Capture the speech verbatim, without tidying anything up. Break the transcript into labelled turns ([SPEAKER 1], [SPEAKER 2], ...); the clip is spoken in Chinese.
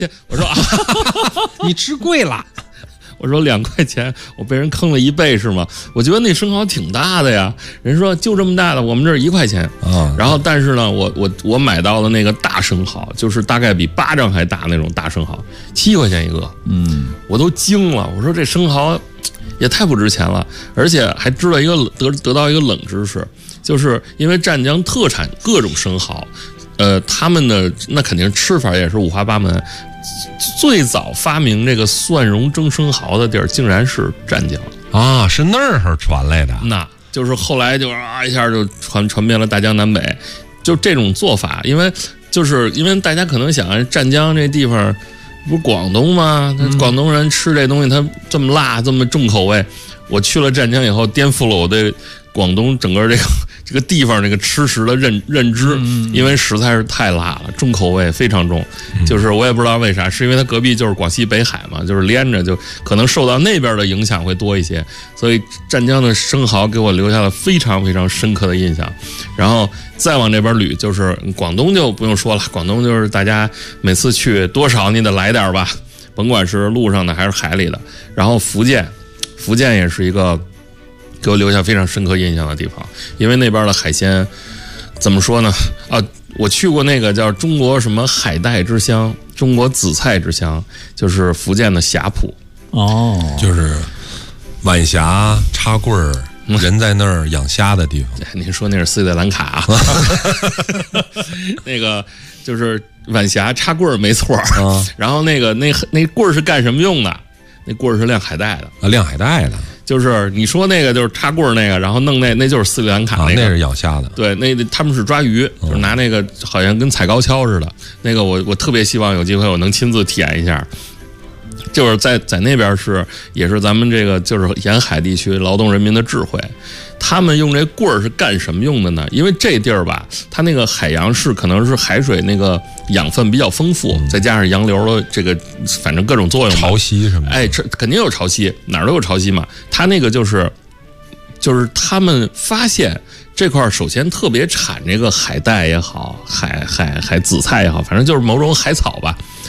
[SPEAKER 1] 我说啊，
[SPEAKER 2] 你吃贵了。
[SPEAKER 1] 我说两块钱，我被人坑了一倍是吗？我觉得那生蚝挺大的呀。人说就这么大的，我们这儿一块钱啊。然后但是呢，我我我买到的那个大生蚝，就是大概比巴掌还大那种大生蚝，七块钱一个。嗯，我都惊了。我说这生蚝也太不值钱了，而且还知道一个得得到一个冷知识，就是因为湛江特产各种生蚝，呃，他们的那肯定吃法也是五花八门。最早发明这个蒜蓉蒸生蚝的地儿，竟然是湛江
[SPEAKER 2] 啊，是那儿传来的。
[SPEAKER 1] 那就是后来就啊一下就传传遍了大江南北。就这种做法，因为就是因为大家可能想，湛江这地方不是广东吗？嗯、广东人吃这东西，他这么辣，这么重口味。我去了湛江以后，颠覆了我对广东整个这个这个地方这个吃食的认认知，因为实在是太辣了，重口味非常重。就是我也不知道为啥，是因为它隔壁就是广西北海嘛，就是连着，就可能受到那边的影响会多一些，所以湛江的生蚝给我留下了非常非常深刻的印象。然后再往这边捋，就是广东就不用说了，广东就是大家每次去多少你得来点吧，甭管是路上的还是海里的。然后福建，福建也是一个给我留下非常深刻印象的地方，因为那边的海鲜怎么说呢？啊，我去过那个叫中国什么海带之乡，中国紫菜之乡，就是福建的霞浦。
[SPEAKER 2] 哦，就是晚霞插棍儿，人在那儿养虾的地方。
[SPEAKER 1] 您说那是斯里兰卡啊？那个就是晚霞插棍儿没错、啊、然后那个那那棍儿是干什么用的？那棍儿是晾海带的
[SPEAKER 2] 啊，晾海带的。
[SPEAKER 1] 就是你说那个就是插棍儿那个，然后弄那那就是斯里兰卡那个，
[SPEAKER 2] 啊、那是养虾的。
[SPEAKER 1] 对，那他们是抓鱼，就是拿那个好像跟踩高跷似的。那个我我特别希望有机会我能亲自体验一下。就是在在那边是也是咱们这个就是沿海地区劳动人民的智慧，他们用这棍儿是干什么用的呢？因为这地儿吧，它那个海洋是可能是海水那个养分比较丰富，再加上洋流的这个反正各种作用，
[SPEAKER 2] 潮汐什么的，
[SPEAKER 1] 哎，这肯定有潮汐，哪儿都有潮汐嘛。它那个就是就是他们发现这块首先特别产这个海带也好，海海海紫菜也好，反正就是某种海草吧。